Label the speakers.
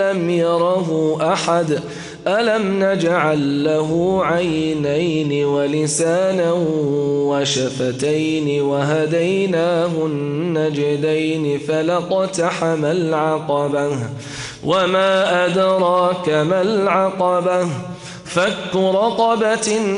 Speaker 1: لم يره أحد ألم نجعل له عينين ولسانا وشفتين وهديناه النجدين فلاقتحم العقبة وما أدراك ما العقبة فك رقبة